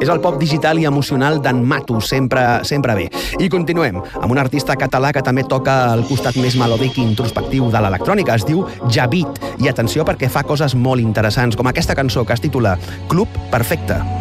És el pop digital i emocional d'en Matu, sempre bé. I continuem amb un artista català que també toca el costat més melòdic i introspectiu de l'electrònica. Es diu Javit. I atenció perquè fa coses molt interessants, com aquesta cançó que es titula Club Perfecte.